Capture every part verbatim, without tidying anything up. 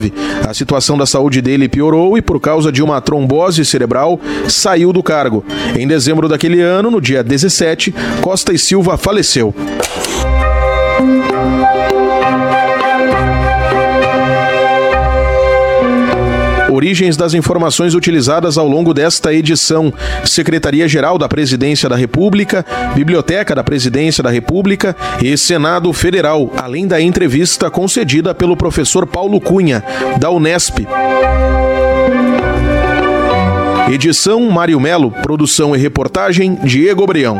A situação da saúde dele piorou e, por causa de uma trombose cerebral, saiu do cargo. Em dezembro daquele ano, no dia dezessete, Costa e Silva faleceu. Origens das informações utilizadas ao longo desta edição: Secretaria-Geral da Presidência da República, Biblioteca da Presidência da República e Senado Federal, além da entrevista concedida pelo professor Paulo Cunha, da Unesp. Edição Mário Melo, produção e reportagem Diego Brião.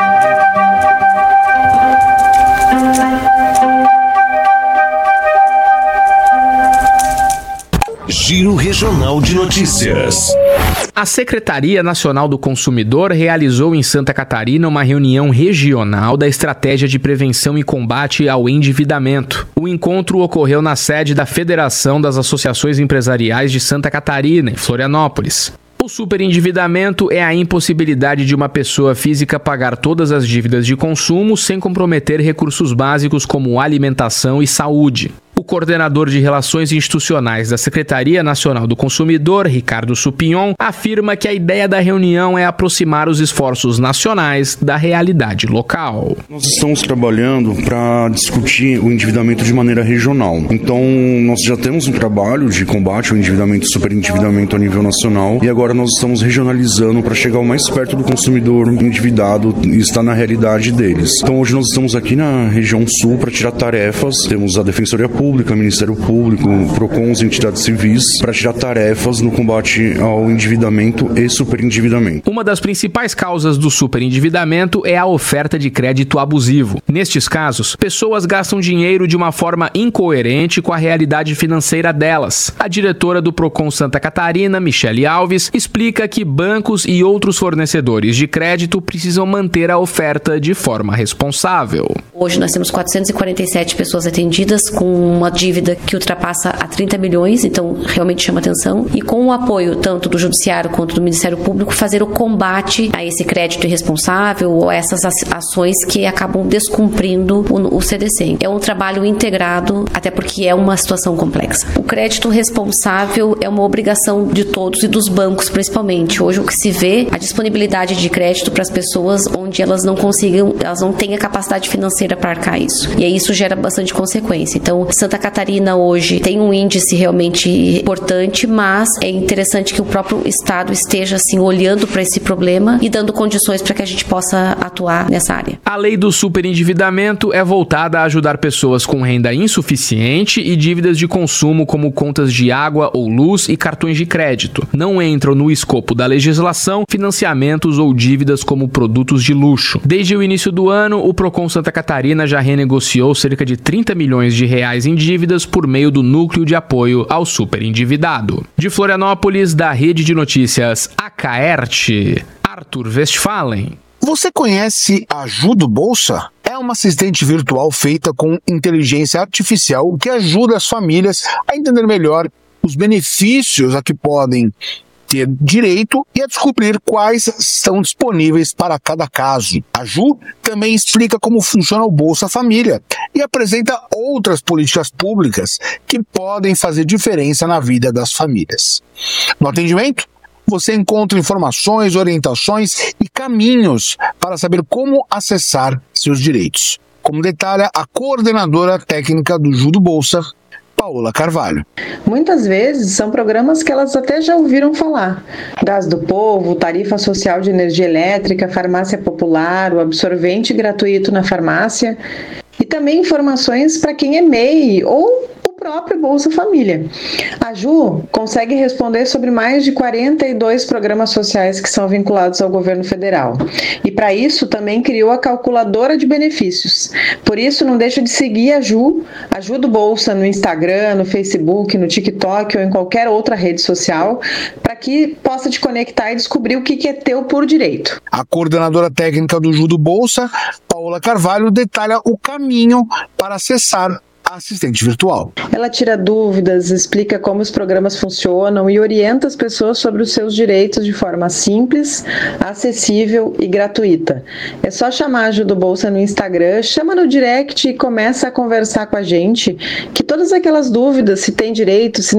Giro Regional de Notícias. A Secretaria Nacional do Consumidor realizou em Santa Catarina uma reunião regional da Estratégia de Prevenção e Combate ao Endividamento. O encontro ocorreu na sede da Federação das Associações Empresariais de Santa Catarina, em Florianópolis. O superendividamento é a impossibilidade de uma pessoa física pagar todas as dívidas de consumo sem comprometer recursos básicos como alimentação e saúde. O coordenador de Relações Institucionais da Secretaria Nacional do Consumidor, Ricardo Supignon, afirma que a ideia da reunião é aproximar os esforços nacionais da realidade local. Nós estamos trabalhando para discutir o endividamento de maneira regional. Então, nós já temos um trabalho de combate ao endividamento e superendividamento a nível nacional e agora nós estamos regionalizando para chegar o mais perto do consumidor endividado e estar na realidade deles. Então, hoje nós estamos aqui na região sul para tirar tarefas. Temos a Defensoria Pública, Ministério Público, PROCONs e entidades civis para tirar tarefas no combate ao endividamento e superendividamento. Uma das principais causas do superendividamento é a oferta de crédito abusivo. Nestes casos, pessoas gastam dinheiro de uma forma incoerente com a realidade financeira delas. A diretora do PROCON Santa Catarina, Michele Alves, explica que bancos e outros fornecedores de crédito precisam manter a oferta de forma responsável. Hoje nós temos quatrocentas e quarenta e sete pessoas atendidas com uma dívida que ultrapassa a trinta milhões, então realmente chama atenção. E com o apoio tanto do Judiciário quanto do Ministério Público, fazer o combate a esse crédito irresponsável ou a essas ações que acabam descumprindo o, o C D C. É um trabalho integrado, até porque é uma situação complexa. O crédito responsável é uma obrigação de todos e dos bancos principalmente. Hoje o que se vê, a disponibilidade de crédito para as pessoas onde elas não consigam, elas não têm a capacidade financeira para arcar isso. E aí isso gera bastante consequência. Então, Santa Catarina hoje tem um índice realmente importante, mas é interessante que o próprio Estado esteja assim olhando para esse problema e dando condições para que a gente possa atuar nessa área. A lei do superendividamento é voltada a ajudar pessoas com renda insuficiente e dívidas de consumo como contas de água ou luz e cartões de crédito. Não entram no escopo da legislação financiamentos ou dívidas como produtos de luxo. Desde o início do ano, o PROCON Santa Catarina já renegociou cerca de trinta milhões de reais em dívidas por meio do Núcleo de Apoio ao Superendividado. De Florianópolis, da Rede de Notícias Acaerte, Arthur Westphalen. Você conhece a Ajuda Bolsa? É uma assistente virtual feita com inteligência artificial que ajuda as famílias a entender melhor os benefícios a que podem ter direito e a descobrir quais estão disponíveis para cada caso. A Ju também explica como funciona o Bolsa Família e apresenta outras políticas públicas que podem fazer diferença na vida das famílias. No atendimento, você encontra informações, orientações e caminhos para saber como acessar seus direitos. Como detalha a coordenadora técnica do Ajuda Bolsa, Paola Carvalho. Muitas vezes são programas que elas até já ouviram falar. Gás do Povo, tarifa social de energia elétrica, farmácia popular, o absorvente gratuito na farmácia e também informações para quem é M E I ou o próprio Bolsa Família. A Ju consegue responder sobre mais de quarenta e dois programas sociais que são vinculados ao governo federal. E para isso também criou a calculadora de benefícios. Por isso não deixa de seguir a Ju, a Ju do Bolsa no Instagram, no Facebook, no TikTok ou em qualquer outra rede social, para que possa te conectar e descobrir o que é teu por direito. A coordenadora técnica do Ajuda Bolsa, Paola Carvalho, detalha o caminho para acessar assistente virtual. Ela tira dúvidas, explica como os programas funcionam e orienta as pessoas sobre os seus direitos de forma simples, acessível e gratuita. É só chamar a Ajuda Bolsa no Instagram, chama no direct e começa a conversar com a gente, que todas aquelas dúvidas, se tem direito, se